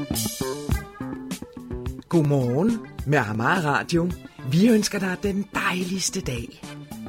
Godmorgen med Amager Radio. Vi ønsker dig den dejligste dag.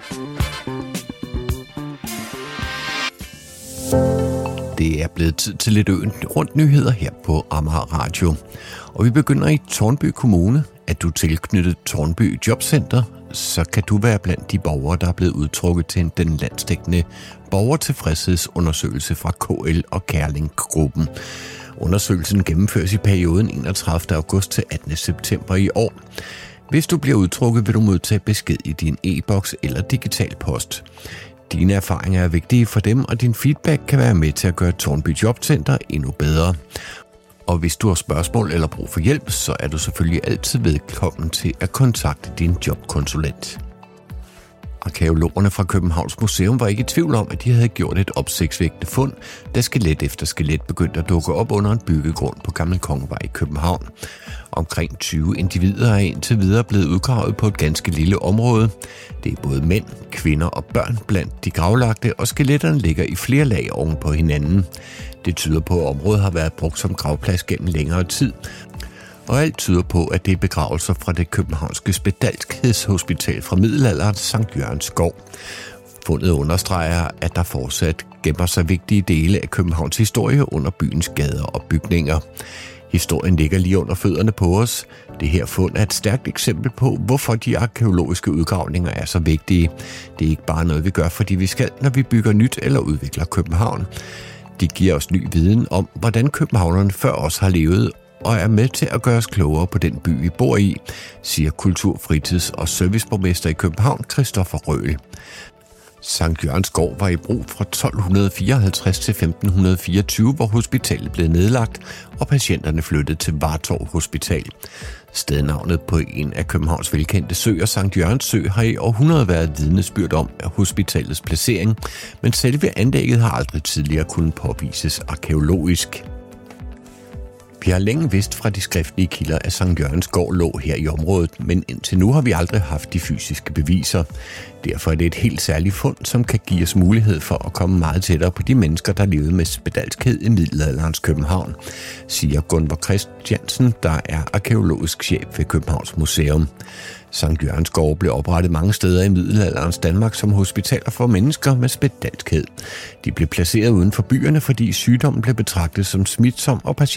Det er blevet tid til lidt rundt nyheder her på Amager Radio. Og vi begynder i Tårnby Kommune. Er du tilknyttet Tårnby Jobcenter, så kan du være blandt de borgere, der er blevet udtrukket til den landsdækkende borgertilfredshedsundersøgelse fra KL og Kærling-gruppen. Undersøgelsen gennemføres i perioden 31. august til 18. september i år. Hvis du bliver udtrukket, vil du modtage besked i din e-boks eller digital post. Dine erfaringer er vigtige for dem, og din feedback kan være med til at gøre Tårnby Jobcenter endnu bedre. Og hvis du har spørgsmål eller brug for hjælp, så er du selvfølgelig altid velkommen til at kontakte din jobkonsulent. Arkæologerne fra Københavns Museum var ikke i tvivl om, at de havde gjort et opsigtsvækkende fund, da skelet efter skelet begyndte at dukke op under en byggegrund på Gammel Kongevej i København. Omkring 20 individer er indtil videre blevet udgravet på et ganske lille område. Det er både mænd, kvinder og børn blandt de gravlagte, og skeletterne ligger i flere lag oven på hinanden. Det tyder på, at området har været brugt som gravplads gennem længere tid, og alt tyder på, at det er begravelser fra det københavnske spedalskhedshospital fra middelalderen Sankt Jørgens Gård. Fundet understreger, at der fortsat gemmer sig vigtige dele af Københavns historie under byens gader og bygninger. Historien ligger lige under fødderne på os. Det her fund er et stærkt eksempel på, hvorfor de arkæologiske udgravninger er så vigtige. Det er ikke bare noget, vi gør, fordi vi skal, når vi bygger nyt eller udvikler København. De giver os ny viden om, hvordan københavnerne før os har levet, og er med til at gøre os klogere på den by, vi bor i, siger kultur-, fritids- og serviceborgmester i København, Christoffer Røhl. Sankt Jørgens Gård var i brug fra 1254 til 1524, hvor hospitalet blev nedlagt, og patienterne flyttede til Vartov Hospital. Stednavnet på en af Københavns velkendte søer, Sankt Jørgens Sø, har i århundreder været vidnesbyrd om hospitalets placering, men selve anlægget har aldrig tidligere kunnet påvises arkæologisk. Vi har længe vidst fra de skriftlige kilder, at Sankt Jørgens Gård lå her i området, men indtil nu har vi aldrig haft de fysiske beviser. Derfor er det et helt særligt fund, som kan give os mulighed for at komme meget tættere på de mennesker, der levede med spedalskhed i middelalderens København, siger Gunvor Christiansen, der er arkæologisk chef ved Københavns Museum. Sankt Jørgens Gård blev oprettet mange steder i middelalderens Danmark som hospitaler for mennesker med spedalskhed. De blev placeret uden for byerne, fordi sygdommen blev betragtet som smitsom, og